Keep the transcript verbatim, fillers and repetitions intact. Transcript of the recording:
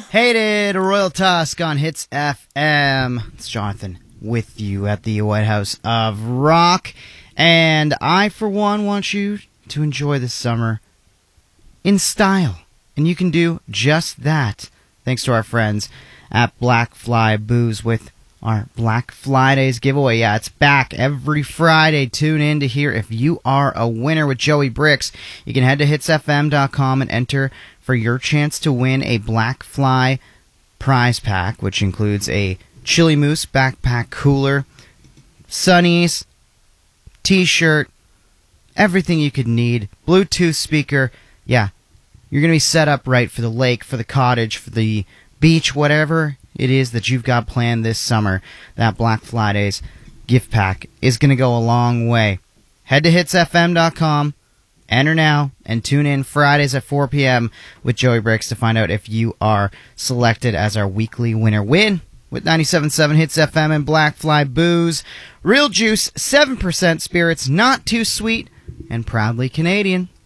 Hated Royal Tusk on Hits F M. It's Jonathan with you at the White House of Rock. And I, for one, want you to enjoy this summer in style. And you can do just that thanks to our friends at Black Fly Booze with our Black Fridays giveaway. Yeah, it's back every Friday. Tune in to hear if you are a winner with Joey Bricks. You can head to hits f m dot com and enter for your chance to win a Black Fly prize pack, which includes a Chili Moose backpack cooler, sunnies, t-shirt, everything you could need, Bluetooth speaker. Yeah, you're going to be set up right for the lake, for the cottage, for the beach, whatever it is that you've got planned this summer. That Black Fridays gift pack is going to go a long way. Head to hits f m dot com, enter now, and tune in Fridays at four p.m. with Joey Bricks to find out if you are selected as our weekly winner. Win with ninety-seven point seven Hits F M and Black Fly Booze. Real juice, seven percent spirits, not too sweet, and proudly Canadian.